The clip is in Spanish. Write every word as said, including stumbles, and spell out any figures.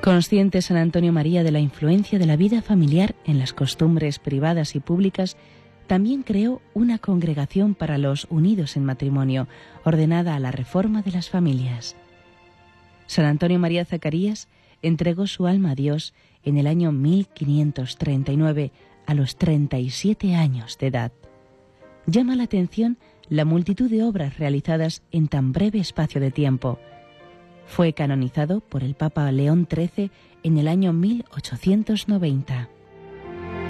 Consciente San Antonio María de la influencia de la vida familiar en las costumbres privadas y públicas, también creó una congregación para los unidos en matrimonio, ordenada a la reforma de las familias. San Antonio María Zacarías entregó su alma a Dios en el año mil quinientos treinta y nueve, a los treinta y siete años de edad. Llama la atención la multitud de obras realizadas en tan breve espacio de tiempo. Fue canonizado por el Papa León trece en el año mil ochocientos noventa.